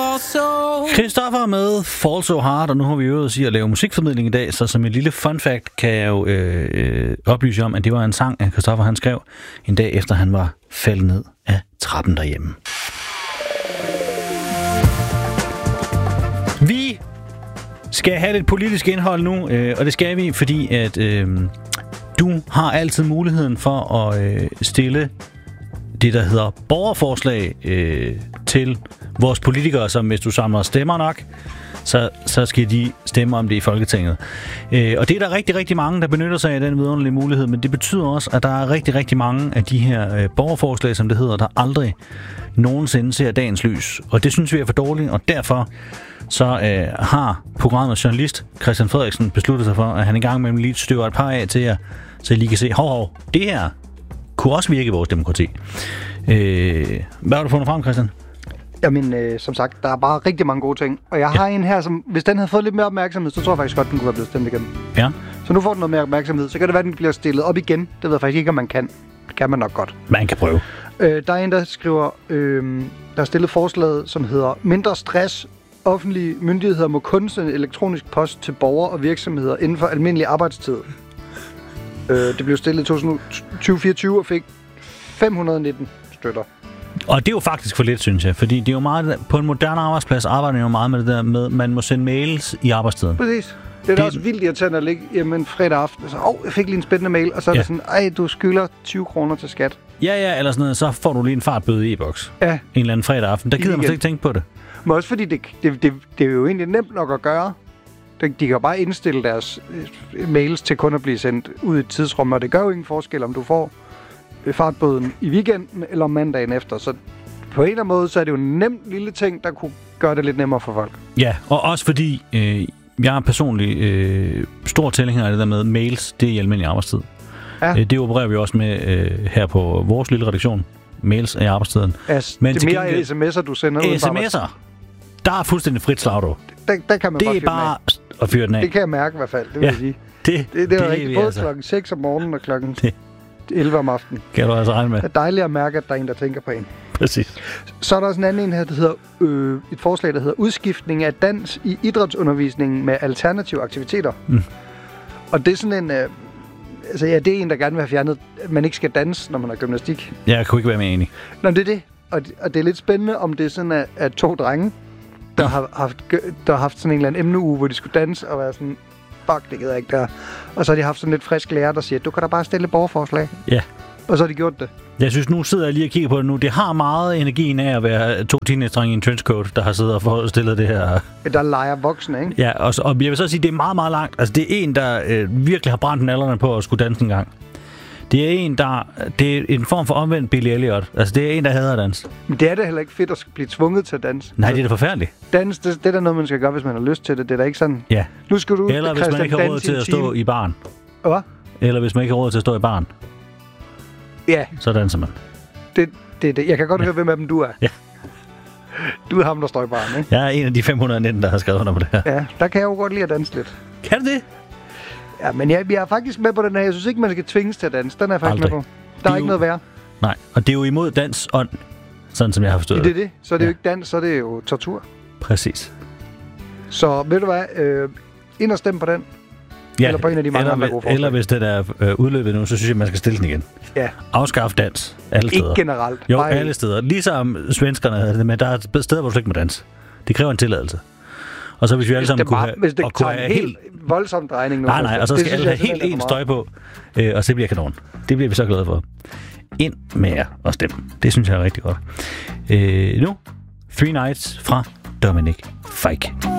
Christoffer med Fall So Hard, og nu har vi øvet os i at lave musikformidling i dag, så som et lille fun fact kan jeg jo oplyse om, at det var en sang, at Christoffer han skrev en dag efter han var faldet ned af trappen derhjemme. Vi skal have lidt politisk indhold nu, og det skal vi, fordi at du har altid muligheden for at stille det, der hedder borgerforslag til vores politikere, som hvis du samler stemmer nok, så skal de stemme om det i Folketinget. Og det er der rigtig, rigtig mange, der benytter sig af den vidunderlige mulighed, men det betyder også, at der er rigtig, rigtig mange af de her borgerforslag, som det hedder, der aldrig nogensinde ser dagens lys. Og det synes vi er for dårligt, og derfor så har programmets journalist Christian Frederiksen besluttet sig for, at han engang mellem lige støver et par af til jer, så I lige kan se, hov, det her kunne også virke i vores demokrati. Hvad har du fundet frem, Christian? Jamen, som sagt, der er bare rigtig mange gode ting. Og jeg har en her, som hvis den havde fået lidt mere opmærksomhed, så tror jeg faktisk godt, den kunne være blevet stemt igennem. Ja. Så nu får den noget mere opmærksomhed. Så kan det være, den bliver stillet op igen. Det ved jeg faktisk ikke, om man kan. Det kan man nok godt. Man kan prøve. Der er en, der skriver, der er stillet forslaget, som hedder mindre stress. Offentlige myndigheder må kun sende elektronisk post til borgere og virksomheder inden for almindelig arbejdstid. Det blev stillet i 2024 og fik 519 støtter. Og det er jo faktisk for lidt, synes jeg, fordi det er jo meget, på en moderne arbejdsplads arbejder man jo meget med det der med, man må sende mails i arbejdstiden. Præcis. Det er da også vildt irriterende at ligge hjemme en fredag aften, og så, jeg fik lige en spændende mail, og så er det sådan, du skylder 20 kroner til skat. Ja, eller sådan noget, så får du lige en fartbøde i e-boks. Ja. En eller anden fredag aften. Der gider man slet ikke tænke på det. Men også fordi det er jo egentlig nemt nok at gøre. De kan jo bare indstille deres mails til kun at blive sendt ud i et tidsrum, og det gør jo ingen forskel, om du får fartbøden i weekenden eller mandagen efter. Så på en eller anden måde, så er det jo en nem lille ting, der kunne gøre det lidt nemmere for folk. Ja, og også fordi jeg er personligt stor tilhænger af det der med mails, det er i almindelig arbejdstid. Ja. Det opererer vi også med her på vores lille redaktion. Mails er i arbejdstiden. Men det er mere sms'er, du sender ud. sms'er, der er fuldstændig frit slag, du. Der kan man det er bare at fyre den af. Det kan jeg mærke i hvert fald, det vil jeg sige. Det er rigtigt, både klokken 6 om morgenen og klokken 11 om aftenen. Kan du altså regne med. Det er dejligt at mærke, at der er en, der tænker på en. Præcis. Så er der også en anden en her, der hedder et forslag, der hedder udskiftning af dans i idrætsundervisningen med alternative aktiviteter. Og det er sådan en... det er en, der gerne vil have fjernet, at man ikke skal danse, når man har gymnastik. Jeg kunne ikke være mere enig. Nå, det er det. Og det er lidt spændende, om det er sådan, at to drenge, der har haft sådan en eller anden emneuge, hvor de skulle danse og være sådan, fuck, det gider jeg ikke der. Og så har de haft sådan lidt frisk lærer, der siger, du kan da bare stille borgerforslag. Ja. Og så har de gjort det. Jeg synes, nu sidder jeg lige og kigger på det nu. Det har meget energien af at være to teenage-drenge i en trenchcoat, der har siddet og forestillet det her. Der leger voksne, ikke? Ja, og jeg vil så sige, det er meget, meget langt. Altså, det er en, der virkelig har brændt nallerne på at skulle danse en gang. Det er en form for omvendt Billy Elliot. Altså, det er en, der hader dans. Men det er da heller ikke fedt at blive tvunget til at danse. Nej, det er da forfærdeligt. Dans, det er da noget, man skal gøre, hvis man har lyst til det. Det er da ikke sådan... Ja. Nu skal du... Eller hvis man ikke har råd til at stå i baren. Hvad? Eller hvis man ikke har råd til at stå i baren. Ja. Så danser man. Det. Jeg kan godt høre, hvem af dem du er. Ja. Du er ham, der står i baren, ikke? Jeg er en af de 519, der har skrevet under på det her. Ja, der kan jeg jo godt lide at danse lidt. Kan du det? Ja, men jeg er faktisk med på den her. Jeg synes ikke, man skal tvinges til at danse. Den er jeg faktisk med på. Der er ikke noget værre. Nej, og det er jo imod dansånd, sådan som jeg har forstået det. Det er det. Så er det jo ikke dans, så er det jo tortur. Præcis. Så ved du hvad? Ind og stem på den. Ja, eller på en af de mange andre gode forslag. Eller hvis den er udløbet nu, så synes jeg, man skal stille den igen. Ja. Afskaf dans alle steder. Ikke generelt. Jo, alle steder. Ligesom svenskerne havde det, men der er steder, hvor du ikke må danse. Det kræver en tilladelse. Og så hvis vi alle sammen kunne have en helt voldsom drejning nu. Nej, og så skal alle have helt en støj på, og så bliver kanon. Det bliver vi så glade for. Ind med jer og stemme. Det synes jeg er rigtig godt. Nu, 3 Nights fra Dominic Fike.